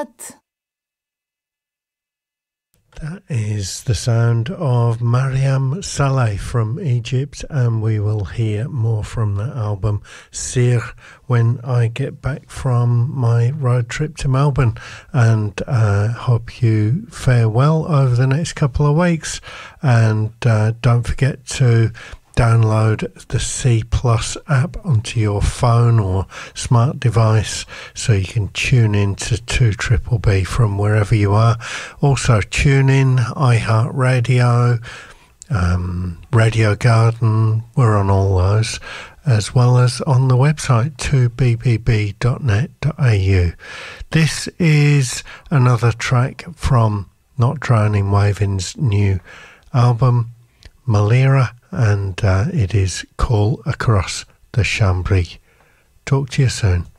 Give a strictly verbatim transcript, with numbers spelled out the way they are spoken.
الصلوات. That is the sound of Mariam Saleh from Egypt, and we will hear more from that album, Sir, when I get back from my road trip to Melbourne. And uh, hope you fare well over the next couple of weeks. And uh, don't forget to download the C Plus app onto your phone or smart device so you can tune in to two Triple B from wherever you are. Also tune in iHeartRadio, um, Radio Garden, we're on all those, as well as on the website two b b b dot net dot a u. This is another track from Not Drowning Waving's new album, Malira, and uh, it is Call Across the Chambri. Talk to you soon.